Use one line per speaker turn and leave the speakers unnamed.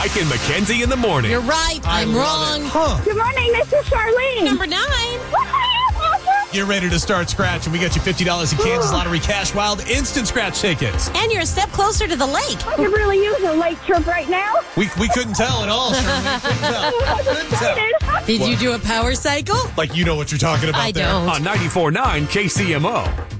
Mike and Mackenzie in the morning.
You're right. I'm wrong.
Good morning, this is Charlene.
Number 9.
Get ready to start scratching. We got you $50 in Kansas Lottery Cash Wild Instant Scratch tickets.
And you're a step closer to the lake.
I could really use a lake trip right now.
We couldn't tell at all, Charlene. Couldn't tell.
Did you do a power cycle?
Like you know what you're talking about
I
there.
don't.
On 94.9 KCMO.